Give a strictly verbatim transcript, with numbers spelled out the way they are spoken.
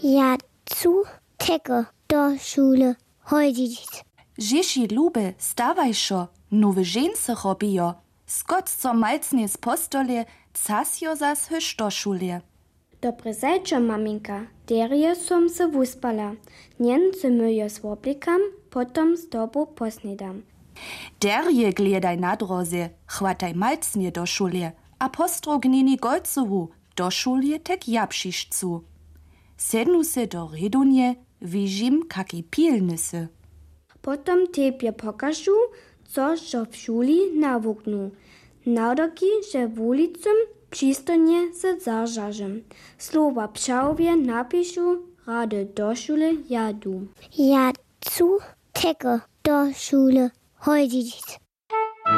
Ja cu teke do szule chodzić. Žeši lube, stawajšo, nowe žense robijo. Skot co malcnie z postole, casjo zas hyš do šule. Dobre zajčo, maminka, derje som se wuspala. Njen se myjo s woblikam, potom z tobu posnidam. Derje gledaj na droze, chwataj malcnie do šule, a postrognini golcowu, do šule tek japšišcu. Sednu se do redunje, wižim, kaki pilnysy. Potom tebie pokażu, co żo w szuli nawuknu. Naudoki, że w ulicym przystojnie se zażarzem. Słowa pszałwie napišu, rady do szule jadu. Ja cu teke do szule chodzić.